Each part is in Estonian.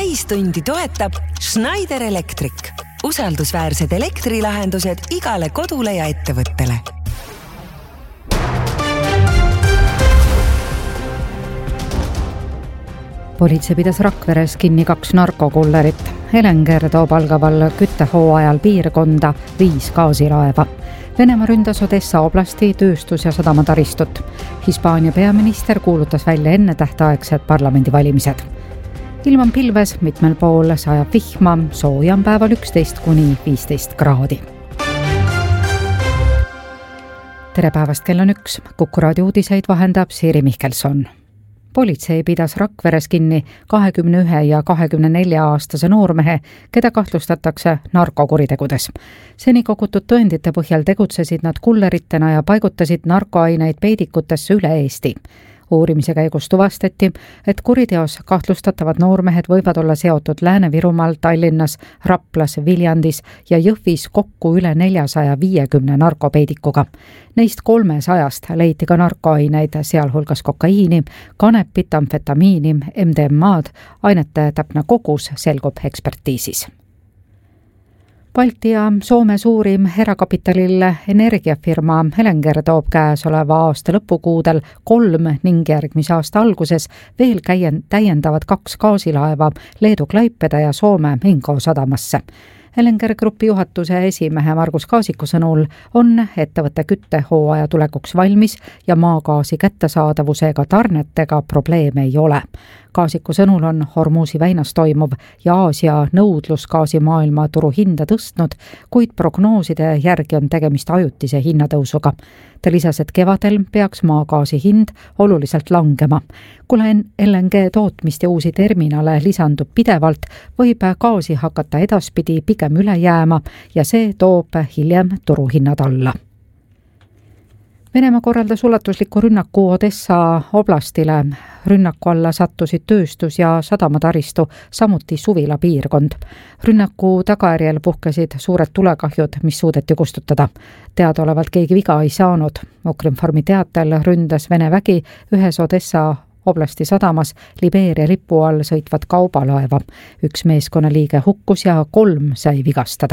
Täistundi toetab Schneider Electric. Usaldusväärsed elektrilahendused igale kodule ja ettevõttele. Politsei pidas Rakveres kinni 2 narkokullerit. Helenger toob algaval küttehooajal piirkonda 5 gaasilaeva. Venemaa ründas Odessa oblasti tööstus- ja sadamataristut. Hispaania peaminister kuulutas välja ennetähtaegsed parlamendivalimised. Ilm on pilves, mitmel pool sajab vihma, sooja on päeval 11–15 kraadi. Tere päevast, kell on 1. Kuku raadio uudiseid vahendab Siiri Mihkelson. Politsei pidas Rakveres kinni 21 ja 24-aastase noormehe, keda kahtlustatakse narkokuritegudes. Seni kogutud tõendite põhjal tegutsesid nad kulleritena ja paigutasid narkoaineid peidikutesse üle Eesti. Uurimise käigus tuvastati, et kuriteos kahtlustatavad noormehed võivad olla seotud Lääne-Virumaal, Tallinnas, Raplas, Viljandis ja Jõhvis kokku üle 450 narkopeidikuga. Neist 300 leiti ka narkoaineid, sealhulgas kokaiini, kanepit, amfetamiini, MDMA-d, ainete täpne kogus selgub ekspertiisis. Balti ja Soome suurim erakapitalil energiafirma Helenger toob käesoleva aasta lõpukuudel 3 ning järgmise aasta alguses veel täiendavad 2 gaasilaeva Leedu Klaipeda ja Soome Minko sadamasse. Helenger Grupi juhatuse esimehe Margus Kaasiku sõnul on ettevõtte küttehooaja tulekuks valmis ja maagaasi kättesaadavusega tarnetega probleeme ei ole. Kaasiku sõnul on Hormuzi väinas toimuv ja Aasia nõudlus gaasimaailma turu hinda tõstnud, kuid prognooside järgi on tegemist ajutise hinnatõusuga. Ta lisas, et kevadel peaks maagaasi hind oluliselt langema. Kuna LNG tootmist ja uusi terminale lisandub pidevalt, võib gaasi hakata edaspidi pigem üle jääma ja see toob hiljem turuhinnad alla. Venemaa korraldas ulatusliku rünnaku Odessa oblastile. Rünnaku alla sattusid tööstus- ja sadamataristu, samuti suvila piirkond. Rünnaku tagajärjel puhkesid suured tulekahjud, mis suudeti kustutada. Teadaolevalt keegi viga ei saanud. Ukrinformi teatel ründas Vene vägi ühes Odessa oblasti sadamas Libeeria lipu all sõitvat kaubalaeva. 1 meeskonnaliige hukkus ja 3 sai vigastada.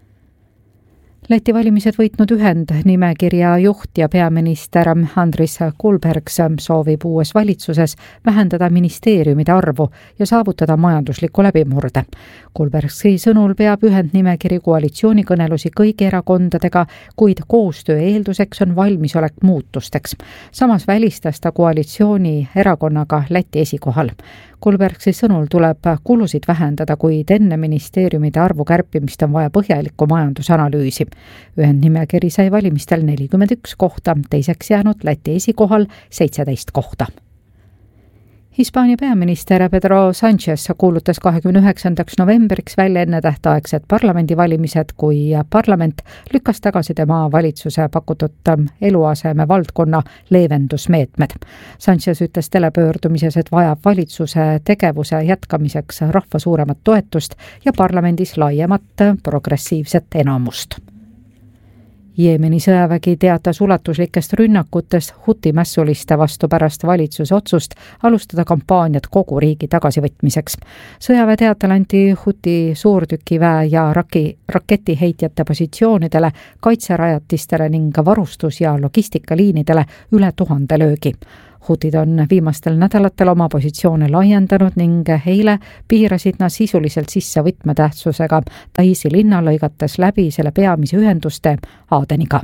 Läti valimised võitnud ühendnimekirja juht ja peaminister Andris Kulbergs soovib uues valitsuses vähendada ministeeriumide arvu ja saavutada majandusliku läbimurde. Kulbergsi sõnul peab ühendnimekiri koalitsioonikõnelusi kõigi erakondadega, kuid koostöö eelduseks on valmisolek muutusteks. Samas välistas ta koalitsiooni erakonnaga Läti esikohal. Kulbergsi sõnul tuleb kulusid vähendada, kuid enne ministeeriumide arvu kärpimist on vaja põhjalikku majandusanalüüsi. Ühendnimekiri sai valimistel 41 kohta, teiseks jäänud Läti esikohal 17 kohta. Hispaania peaminister Pedro Sánchez kuulutas 29. novembriks välja ennetähtaegsed parlamendivalimised, kui parlament lükkas tagasi tema valitsuse pakutud eluaseme valdkonna leevendusmeetmed. Sánchez ütles telepöördumises, et vajab valitsuse tegevuse jätkamiseks rahva suuremat toetust ja parlamendis laiemat progressiivset enamust. Jeemeni sõjavägi teatas ulatuslikest rünnakutest Huti mässuliste vastu pärast valitsuse otsust alustada kampaaniat kogu riigi tagasivõtmiseks. Sõjaväe teatel anti Huti suurtükiväe ja raketiheitjate positsioonidele, kaitserajatistele ning varustus- ja logistikaliinidele üle 1000 löögi. Hutid on viimastel nädalatel oma positsioone laiendanud ning eile piirasid nad sisuliselt sisse võtmetähtsusega Taisi linna, lõigates läbi selle peamise ühenduste Adeniga.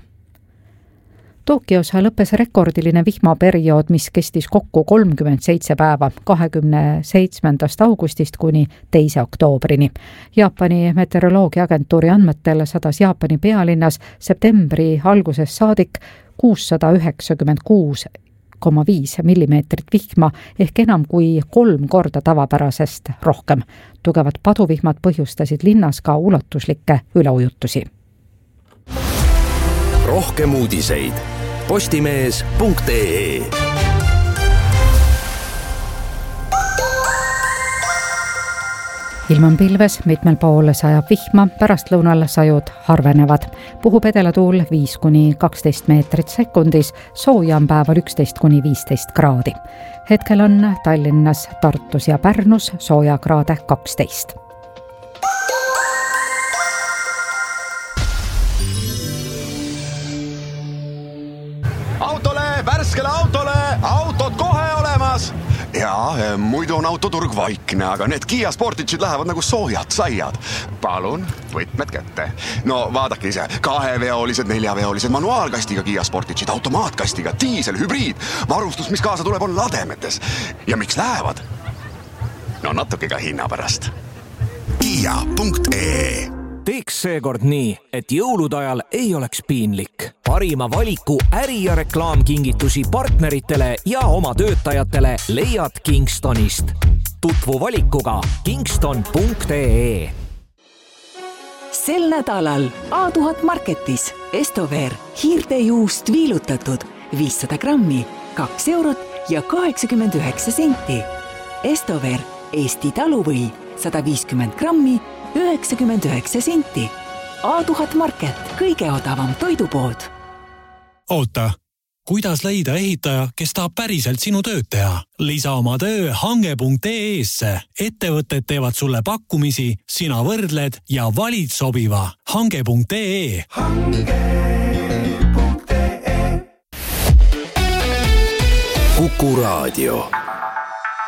Tokios lõppes rekordiline vihmaperiood, mis kestis kokku 37 päeva, 27. augustist kuni 2. oktoobrini. Jaapani meteoroloogiaagentuuri andmetel sadas Jaapani pealinnas septembri alguses saadik 696,5 millimeetrit vihma ehk enam kui 3 korda tavapärasest rohkem. Tugevad paduvihmad põhjustasid linnas ka ulatuslikke üleujutusi. Rohkem uudiseid postimees.ee. ilm on pilves, mitmel pool sajab vihma, pärastlõunal sajud harvenevad. Puhub edelatuul 5-12 meetrit sekundis, sooja on päeval 11-15 kraadi. Hetkel on Tallinnas, Tartus ja Pärnus sooja kraade 12. Autole, värskele autole, autod kohe olemas! Ja, muidu on autoturg vaikne, aga need Kia Sportage'id lähevad nagu soojad saiad. Palun, võtmed kätte. No vaadake ise, 2-veolised, 4-veolised, manuaalkastiga Kia Sportage'id, automaatkastiga, diisel, hübriid. Varustus, mis kaasa tuleb, on lademetes. Ja miks lähevad? No natuke ka hinna pärast. Kia.ee Teeks seekord nii, et jõulude ajal ei oleks piinlik. Parima valiku äri- ja reklaamkingitusi partneritele ja oma töötajatele leiad Kingstonist. Tutvu valikuga kingston.ee. Sel nädalal A1000 Marketis Estover hiirtejuust viilutatud 500 grammi, 2 eurot ja 89 senti. Estover Eesti taluvõi 150 grammi, 99 senti. A1000 Market, kõige odavam toidupood. Oota, kuidas leida ehitaja, kes tahab päriselt sinu tööd teha? Lisa oma töö hange.ee-sse. Ettevõtted teevad sulle pakkumisi, sina võrdled ja valid sobiva. Hange.ee. Kuku Raadio.